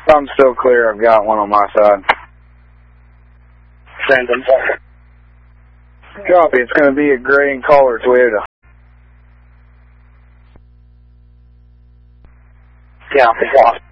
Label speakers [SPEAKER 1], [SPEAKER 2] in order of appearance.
[SPEAKER 1] I'm still clear. I've got one on my side.
[SPEAKER 2] Send them.
[SPEAKER 1] Copy. It's going to be a gray and color Toyota.
[SPEAKER 2] Yeah.